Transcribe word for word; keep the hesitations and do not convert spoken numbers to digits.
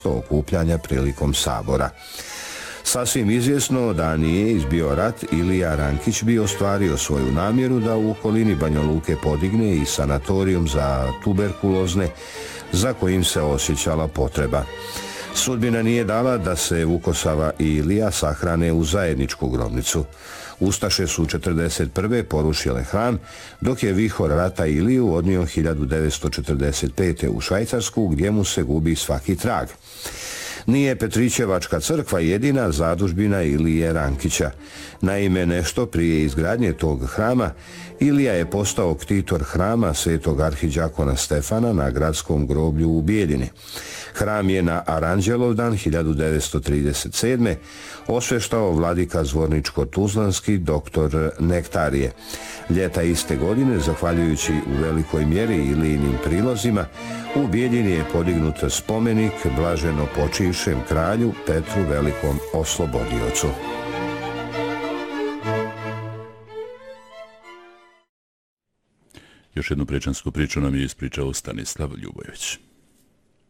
okupljanja prilikom sabora. Sasvim izvjesno da nije izbio rat, Ilija Rankić bi ostvario svoju namjeru da u okolini Banja Luke podigne i sanatorijum za tuberkulozne za kojim se osjećala potreba. Sudbina nije dala da se Vukosava i Ilija sahrane u zajedničku grobnicu. Ustaše su četrdeset prve porušile hram, dok je vihor rata Iliju odnio hiljadu devetsto četrdeset pete u Švajcarsku, gdje mu se gubi svaki trag. Nije Petrićevačka crkva jedina zadužbina Ilije Rankića. Naime, nešto prije izgradnje tog hrama, Ilija je postao ktitor hrama svetog arhidžakona Stefana na gradskom groblju u Bijeljini. Hram je na Aranđelovdan hiljadu devetsto trideset sedme osveštao vladika Zvorničko-Tuzlanski doktor Nektarije. Ljeta iste godine, zahvaljujući u velikoj mjeri Ilijinim prilozima, u Bijeljini je podignut spomenik blaženo počivšem kralju Petru Velikom oslobodiocu. Još jednu prečansku priču nam je ispričao Stanislav Ljubojević.